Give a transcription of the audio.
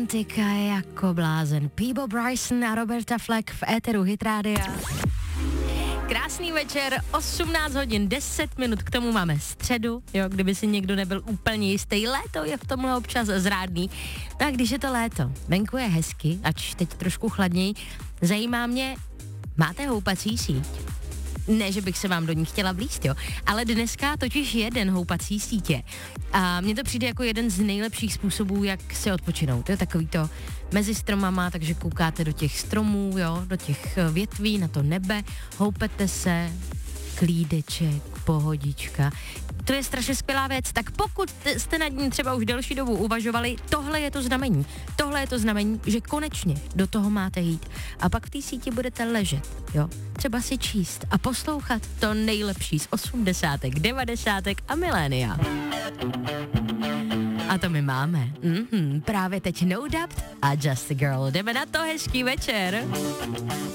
Romantika jako blázen. Peabo Bryson a Roberta Fleck v éteru Hit Rádia. Krásný večer, 18 hodin 10 minut, k tomu máme středu, jo, kdyby si někdo nebyl úplně jistý, léto je v tomhle občas zrádný. No a když je to léto, venku je hezky, ač teď trošku chladněji, zajímá mě, máte houpací síť? Ne, že bych se vám do ní chtěla vlízt, jo, ale dneska totiž jeden houpací sítě a mně to přijde jako jeden z nejlepších způsobů, jak se odpočinout, jo, takový to mezi stromama, takže koukáte do těch stromů, jo, do těch větví, na to nebe, houpete se, klídeček, pohodička. To je strašně skvělá věc, tak pokud jste nad ní třeba už delší dobu uvažovali, tohle je to znamení. Tohle je to znamení, že konečně do toho máte jít. A pak v té síti budete ležet, jo. Třeba si číst a poslouchat to nejlepší z 80., 90. a milénia. A to my máme. Právě teď No Doubt a Just a Girl. Jdeme na to, hezký večer.